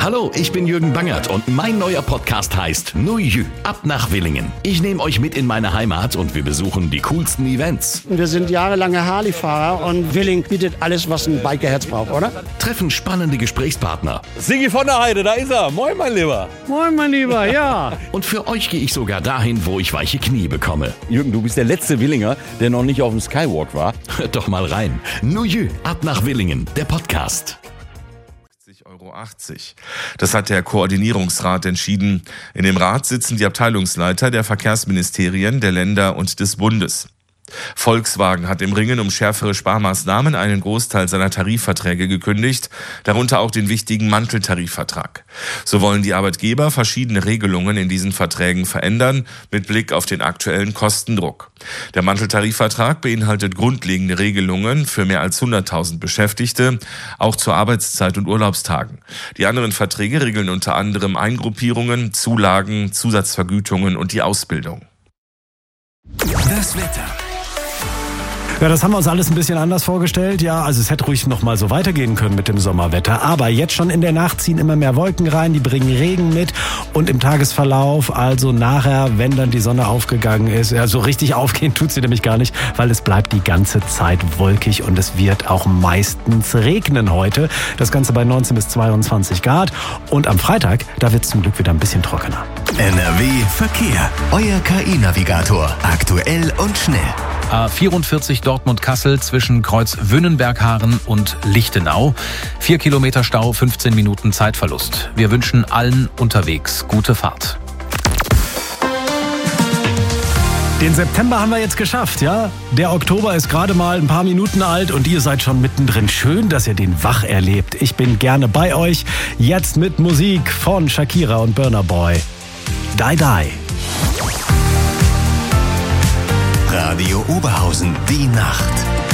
Hallo, ich bin Jürgen Bangert und mein neuer Podcast heißt Nu Jü, ab nach Willingen. Ich nehme euch mit in meine Heimat und wir besuchen die coolsten Events. Wir sind jahrelange Harley-Fahrer und Willingen bietet alles, was ein Bikerherz braucht, oder? Treffen spannende Gesprächspartner. Sigi von der Heide, da ist er. Moin, mein Lieber. Moin, mein Lieber, ja. Und für euch gehe ich sogar dahin, wo ich weiche Knie bekomme. Jürgen, du bist der letzte Willinger, der noch nicht auf dem Skywalk war. Hört doch mal rein. Nu Jü, ab nach Willingen, der Podcast. €80. Das hat der Koordinierungsrat entschieden. In dem Rat sitzen die Abteilungsleiter der Verkehrsministerien, der Länder und des Bundes. Volkswagen hat im Ringen um schärfere Sparmaßnahmen einen Großteil seiner Tarifverträge gekündigt, darunter auch den wichtigen Manteltarifvertrag. So wollen die Arbeitgeber verschiedene Regelungen in diesen Verträgen verändern, mit Blick auf den aktuellen Kostendruck. Der Manteltarifvertrag beinhaltet grundlegende Regelungen für mehr als 100.000 Beschäftigte, auch zur Arbeitszeit und Urlaubstagen. Die anderen Verträge regeln unter anderem Eingruppierungen, Zulagen, Zusatzvergütungen und die Ausbildung. Das Wetter. Ja, das haben wir uns alles ein bisschen anders vorgestellt. Ja, also es hätte ruhig noch mal so weitergehen können mit dem Sommerwetter. Aber jetzt schon in der Nacht ziehen immer mehr Wolken rein, die bringen Regen mit. Und im Tagesverlauf, also nachher, wenn dann die Sonne aufgegangen ist, ja, so richtig aufgehen tut sie nämlich gar nicht, weil es bleibt die ganze Zeit wolkig und es wird auch meistens regnen heute. Das Ganze bei 19 bis 22 Grad. Und am Freitag, da wird es zum Glück wieder ein bisschen trockener. NRW Verkehr. Euer KI-Navigator. Aktuell und schnell. A44 Dortmund-Kassel zwischen Kreuz Wünnenberg-Haaren und Lichtenau. 4 Kilometer Stau, 15 Minuten Zeitverlust. Wir wünschen allen unterwegs gute Fahrt. Den September haben wir jetzt geschafft, ja? Der Oktober ist gerade mal ein paar Minuten alt und ihr seid schon mittendrin. Schön, dass ihr den wach erlebt. Ich bin gerne bei euch. Jetzt mit Musik von Shakira und Burna Boy. Die Die. Radio Oberhausen, die Nacht.